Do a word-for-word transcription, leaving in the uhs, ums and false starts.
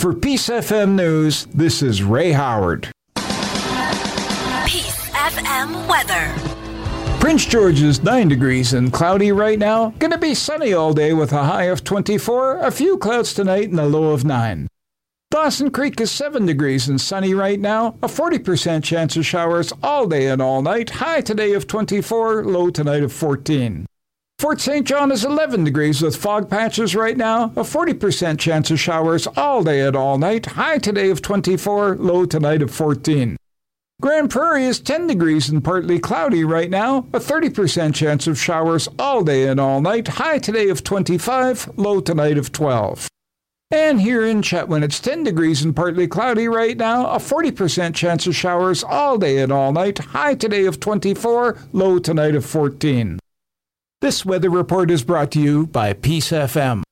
For Peace F M News, this is Ray Howard. Peace F M weather. Prince George's nine degrees and cloudy right now. Gonna be sunny all day with a high of twenty-four. A few clouds tonight and a low of nine. Dawson Creek is seven degrees and sunny right now. A forty percent chance of showers all day and all night. High today of twenty-four, low tonight of fourteen. Fort Saint John is eleven degrees with fog patches right now. A forty percent chance of showers all day and all night. High today of twenty-four, low tonight of fourteen. Grand Prairie is ten degrees and partly cloudy right now. A thirty percent chance of showers all day and all night. High today of twenty-five, low tonight of twelve. And here in Chetwynd, it's ten degrees and partly cloudy right now. A forty percent chance of showers all day and all night. High today of twenty-four, low tonight of fourteen. This weather report is brought to you by Peace F M.